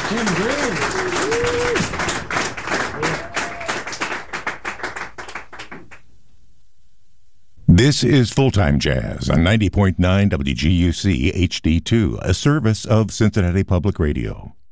Tim Green. This is Full-Time Jazz on 90.9 WGUC HD2, a service of Cincinnati Public Radio.